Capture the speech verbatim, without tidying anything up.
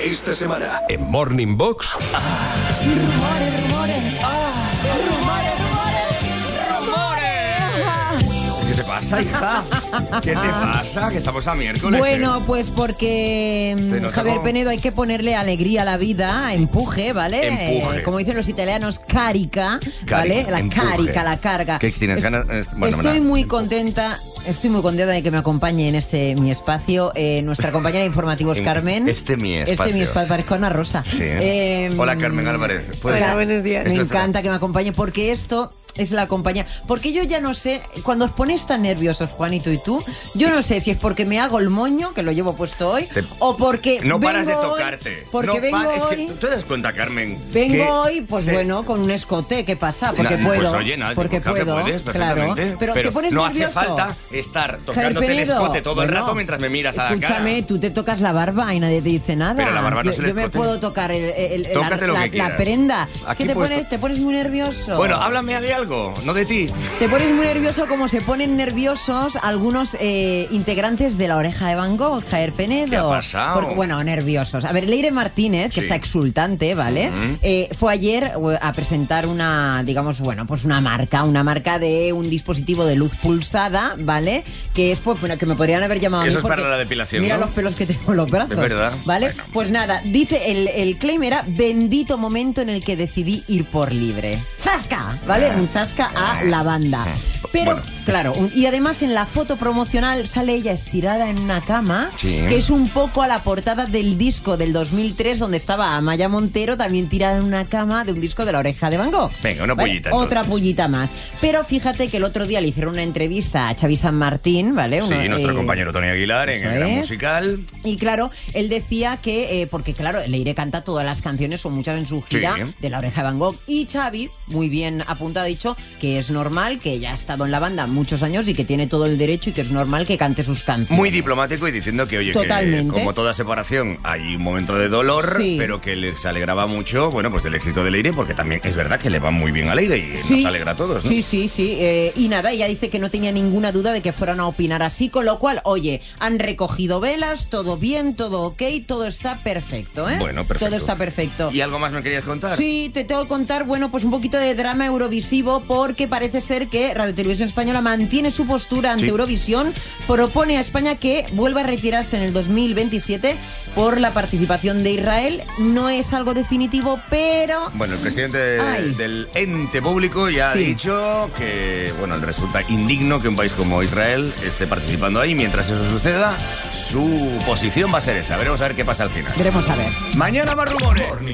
Esta semana en Morning Box. Ah. Rumores, rumores. Ah. Rumores, rumores. Rumores. ¿Qué te pasa, hija? ¿Qué te pasa? Que estamos a miércoles. Bueno, ¿eh? pues porque Javier como... Penedo hay que ponerle alegría a la vida, empuje, ¿vale? Empuje. Eh, como dicen los italianos, carica, ¿vale? Carica, La empuje. carica, la carga. ¿Qué tienes es, ganas? Bueno, estoy nada. muy contenta. Estoy muy contenta de que me acompañe en este mi espacio eh, nuestra compañera de informativos, Carmen. Este mi espacio. Este mi espacio, parezco Ana Rosa. Sí. Eh, Hola, Carmen Álvarez. Hola, buenos días. Me Esto encanta está... que me acompañe porque esto es la compañía. Porque yo ya no sé, cuando os ponéis tan nerviosos, Juanito y tú, yo no sé si es porque me hago el moño, que lo llevo puesto hoy, Te... o porque No vengo paras de hoy, tocarte. porque no vengo pa... es hoy... que ¿tú te das cuenta, Carmen? Vengo que hoy, pues se... bueno, con un escote, ¿qué pasa? Porque no, puedo. Pues oye, nada, porque claro puedo, que puedes, claro. perfectamente. Pero, pero te pones no nervioso. hace falta estar tocándote el escote todo el bueno, rato mientras me miras a la cara. Escúchame, tú te tocas la barba y nadie te dice nada. Pero la barba no yo, es el yo me escote. puedo tocar el, el, el, Tócate la, lo que la, quieras. la prenda. Aquí ¿Qué te puesto... pones? Te pones muy nervioso. Bueno, háblame de algo, no de ti. Te pones muy nervioso como se ponen nerviosos algunos eh, integrantes de La Oreja de Van Gogh, Javier Penedo. ¿Qué ha pasado? Porque, bueno, nerviosos. A ver, Leire Martínez, que Sí. está exultante, ¿vale? Uh-huh. eh, fue ayer a presentar una, digamos, bueno, pues una marca, una marca de un dispositivo de luz pulsada, ¿vale? Que es, pues, bueno, que me podrían haber llamado a mí Eso es porque para la depilación, mira ¿no? los pelos que tengo en los brazos. Es verdad. ¿Vale? Bueno. Pues nada, dice, el, el claim era bendito momento en el que decidí ir por libre. ¡Zasca! ¿Vale? Un zasca a la banda. Pero, Bueno. claro, un- y además en la foto promocional sale ella estirada en una cama, Sí. que es un poco a la portada del disco del dos mil tres, donde estaba Amaya Montero también tirada en una cama de un disco de La Oreja de Van Gogh. Venga, una ¿Vale? pullita, Otra entonces. pullita más. Pero fíjate que el otro día le hicieron una entrevista a Xavi San Martín, ¿vale? Sí, Uno, nuestro eh, compañero Tony Aguilar en eso el Gran es. Musical. Y claro, él decía que, eh, porque claro, Leire canta todas las canciones o muchas en su gira Sí. de La Oreja de Van Gogh. Y Xavi, muy bien apuntado, ha dicho que es normal, que ya ha estado en la banda muchos años y que tiene todo el derecho y que es normal que cante sus canciones. Muy diplomático y diciendo que, oye, Totalmente. que como toda separación hay un momento de dolor, Sí. pero que les alegraba mucho, bueno, pues del éxito de Leire, porque también es verdad que le va muy bien a Leire y Sí. nos alegra a todos, ¿no? Sí, sí, sí. Eh, y nada, ella dice que no tenía ninguna duda de que fueran a opinar así, con lo cual, oye, han recogido velas, todo bien, todo ok, todo está perfecto, ¿eh? Bueno, perfecto. Todo está perfecto. ¿Y algo más me querías contar? Sí, te tengo que contar, bueno, pues un poquito de drama eurovisivo, porque parece ser que Radio Televisión Española mantiene su postura ante Sí. Eurovisión, propone a España que vuelva a retirarse en el dos mil veintisiete por la participación de Israel. No es algo definitivo, pero... Bueno, el presidente de- Ay. del ente público ya Sí. ha dicho que, bueno, le resulta indigno que un país como Israel esté participando ahí. Mientras eso suceda, su posición va a ser esa. Veremos a ver qué pasa al final. Veremos a ver. Mañana más rumores. Morning